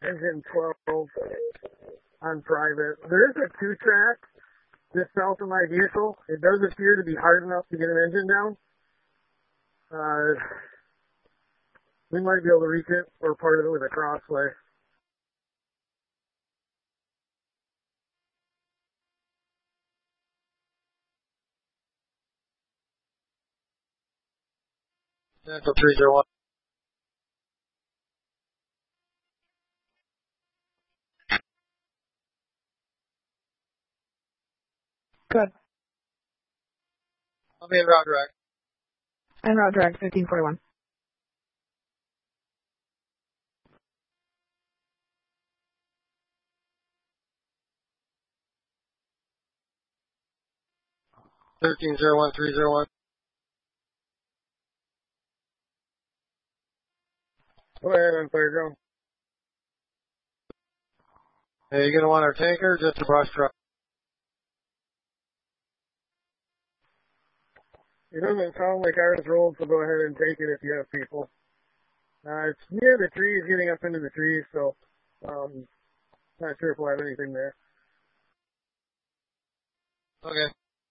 engine 12 on private. There is a 2-track just south of my vehicle. It does appear to be hard enough to get an engine down. We might be able to reach it or part of it with a crossway. Central 301. Good. I'll be in route direct. En route direct 1541. Go ahead on clear ground. Hey, you gonna want our tanker or just a brush truck? It doesn't sound like ours rolled, so go ahead and take it if you have people. It's near the trees, getting up into the trees, so not sure if we'll have anything there. Okay.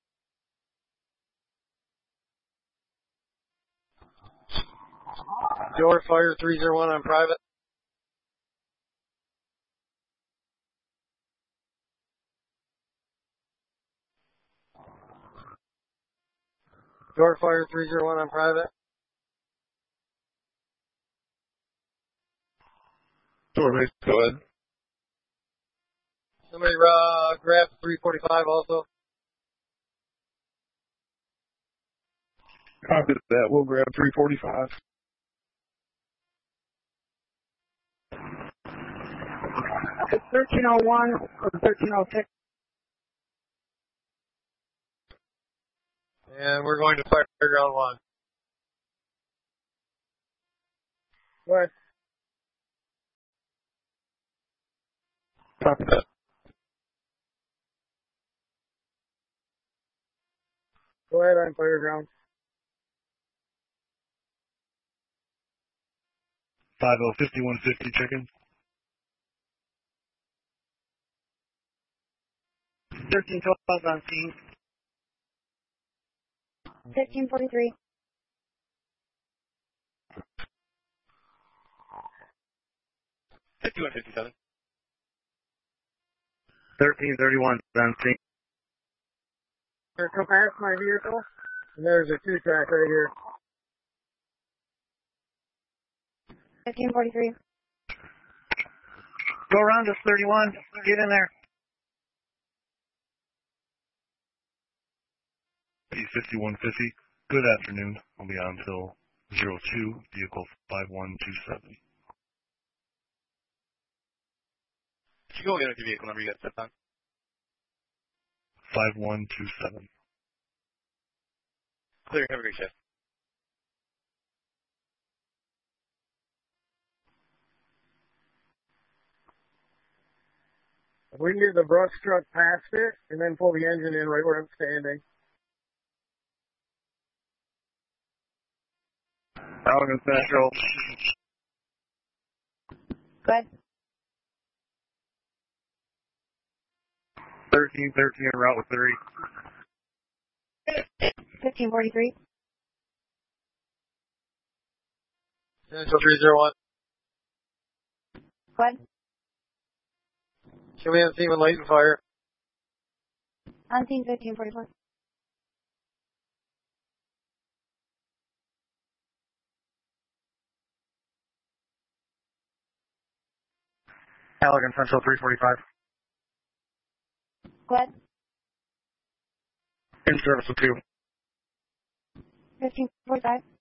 Door fire 301 on private. Door fire 301 on private. Door base, go ahead. Somebody grab 345 also. Copy that. We'll grab 345. It's 1301 or 1306. And we're going to fire ground 1. What? Copy that. Go ahead on clear ground. 50-5150 chicken. 1312 on scene. 1543. 5157. 1331 on scene. Come past my vehicle, and there's a 2-track right here. 1543. Go around us 31. Get in there. 5150. Good afternoon. I'll be on until 02, vehicle 5127. Could you go get a vehicle number you got set on? 5127. Clear, have a great shift. If we can get the brush truck past it, and then pull the engine in right where I'm standing. Allegan Central. Go ahead. 1313 en route with 3. 1543. Central 301. Go ahead. Show me on scene with latent fire. On scene 1544. Allegan Central 345. Go ahead. In service with 2. 1545.